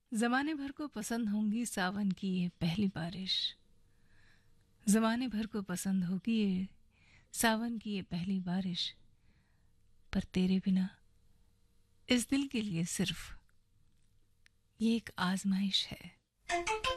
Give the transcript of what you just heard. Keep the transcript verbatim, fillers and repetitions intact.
जमाने भर को पसंद होंगी सावन की ये पहली बारिश। जमाने भर को पसंद होगी ये सावन की ये पहली बारिश। पर तेरे बिना इस दिल के लिए सिर्फ ये एक आजमाइश है।